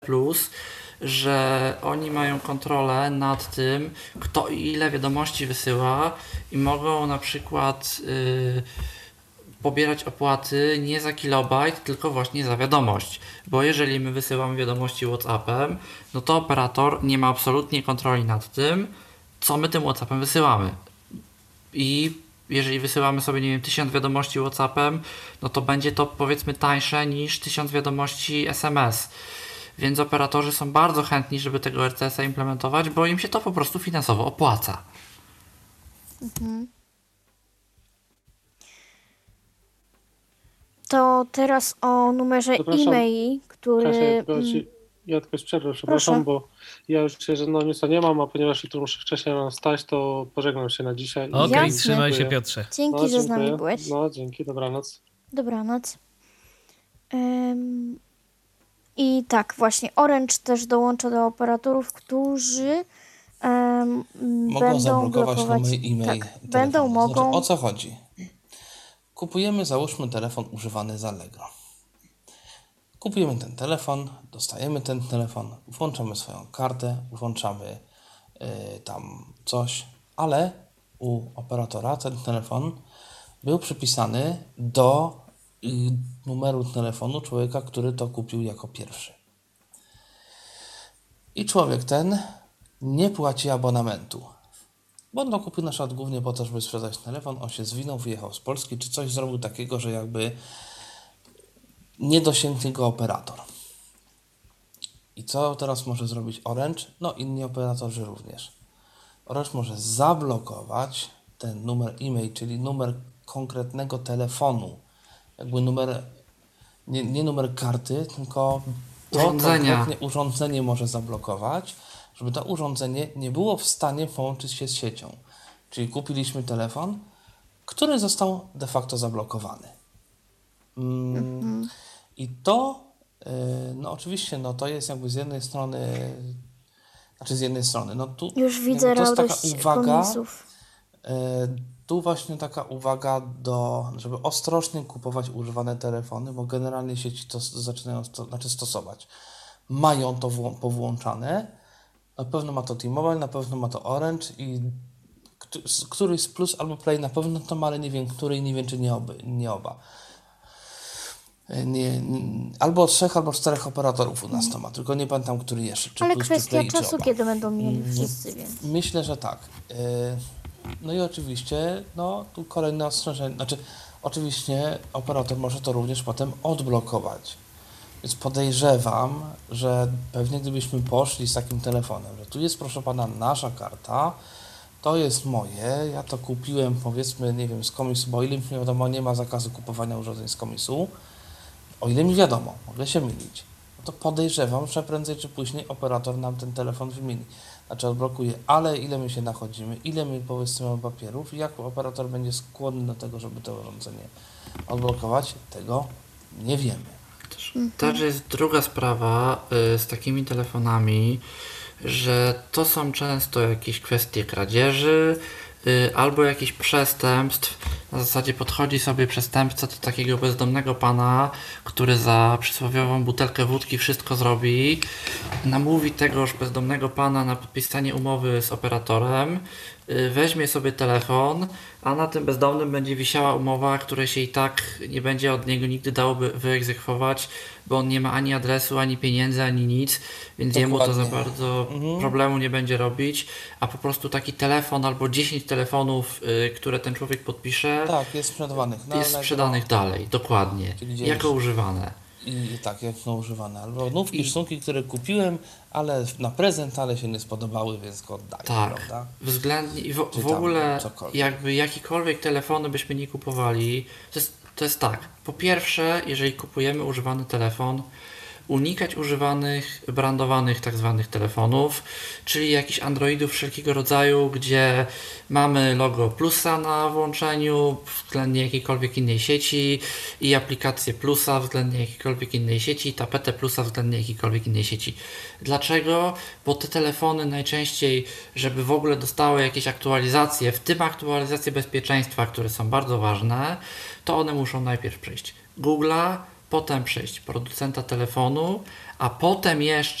Plus, że oni mają kontrolę nad tym, kto i ile wiadomości wysyła i mogą na przykład pobierać opłaty nie za kilobajt, tylko właśnie za wiadomość. Bo jeżeli my wysyłamy wiadomości WhatsAppem, no to operator nie ma absolutnie kontroli nad tym, co my tym WhatsAppem wysyłamy. I jeżeli wysyłamy sobie, nie wiem, 1000 wiadomości WhatsAppem, no to będzie to powiedzmy tańsze niż 1000 wiadomości SMS. Więc operatorzy są bardzo chętni, żeby tego RCS-a implementować, bo im się to po prostu finansowo opłaca. To teraz o numerze e-mail, który... Ja tylko przepraszam, bo ja już się żadnego newsa nie mam, a ponieważ jutro muszę wcześniej rano wstać, to pożegnam się na dzisiaj. Okej, trzymaj się, Piotrze. Dzięki, że z nami byłeś. No, dzięki, dobranoc. Dobranoc. I tak, właśnie Orange też dołącza do operatorów, którzy mogą zablokować numer e-mail. Tak, będą mogą. Znaczy, o co chodzi? Kupujemy, załóżmy, telefon używany z Allegro. Kupujemy ten telefon, dostajemy ten telefon, włączamy swoją kartę, włączamy tam coś, ale u operatora ten telefon był przypisany do numeru telefonu człowieka, który to kupił jako pierwszy. I człowiek ten nie płaci abonamentu. Bo on to kupił na przykład głównie po to, żeby sprzedać telefon, on się zwinął, wyjechał z Polski, czy coś zrobił takiego, że jakby nie dosięgnie go operator. I co teraz może zrobić Orange? No inni operatorzy również. Orange może zablokować ten numer e-mail, czyli numer konkretnego telefonu. Jakby numer, nie numer karty, tylko to konkretnie urządzenie może zablokować, żeby to urządzenie nie było w stanie połączyć się z siecią. Czyli kupiliśmy telefon, który został de facto zablokowany. I to, no oczywiście, no to jest jakby z jednej strony, no tu już widzę to jest taka uwaga, komisów. tu właśnie taka uwaga żeby ostrożnie kupować używane telefony, bo generalnie sieci to zaczynają stosować. Mają to powłączane, na pewno ma to T-Mobile, na pewno ma to Orange i któryś z Plus albo Play na pewno to ma, ale nie wiem, który i nie wiem, czy nie oba. Albo 3, albo 4 operatorów u nas to ma, tylko nie pamiętam, który jeszcze. Czy ale Plus, kwestia czy Play, czasu, czy kiedy będą mieli wszyscy, więc... Myślę, że tak. No i oczywiście, no tu kolejne ostrzeżenie, oczywiście operator może to również potem odblokować. Więc podejrzewam, że pewnie gdybyśmy poszli z takim telefonem, że tu jest, proszę pana, nasza karta, to jest moje, ja to kupiłem, powiedzmy, nie wiem, z komisu, bo o ile mi wiadomo, nie ma zakazu kupowania urządzeń z komisu, o ile mi wiadomo, mogę się mylić, no to podejrzewam, że prędzej czy później operator nam ten telefon wymieni. Znaczy odblokuje, ale ile my się nachodzimy, ile my powiedzmy mamy papierów i jak operator będzie skłonny do tego, żeby to urządzenie odblokować, tego nie wiemy. Też jest druga sprawa z takimi telefonami, że to są często jakieś kwestie kradzieży albo jakichś przestępstw. Na zasadzie podchodzi sobie przestępca do takiego bezdomnego pana, który za przysłowiową butelkę wódki wszystko zrobi, namówi tegoż bezdomnego pana na podpisanie umowy z operatorem, weźmie sobie telefon, a na tym bezdomnym będzie wisiała umowa, której się i tak nie będzie od niego nigdy dałoby wyegzekwować, bo on nie ma ani adresu, ani pieniędzy, ani nic, więc jemu to za bardzo problemu nie będzie robić, a po prostu taki telefon albo 10 telefonów, które ten człowiek podpisze, tak, jest sprzedawanych. Jest sprzedanych dalej, dokładnie, jako używane. I tak, jak są używane. Albo nówki, sztuki, które kupiłem, ale na prezent, ale się nie spodobały, więc go oddaję, tak, prawda? Względnie i w ogóle jakby jakikolwiek telefony byśmy nie kupowali, to jest tak, po pierwsze, jeżeli kupujemy używany telefon, unikać używanych, brandowanych tak zwanych telefonów, czyli jakichś Androidów wszelkiego rodzaju, gdzie mamy logo Plusa na włączeniu względnie jakiejkolwiek innej sieci i aplikację Plusa względnie jakiejkolwiek innej sieci, tapetę Plusa względnie jakiejkolwiek innej sieci. Dlaczego? Bo te telefony najczęściej, żeby w ogóle dostały jakieś aktualizacje, w tym aktualizacje bezpieczeństwa, które są bardzo ważne, to one muszą najpierw przejść Google'a, potem przejść producenta telefonu, a potem jeszcze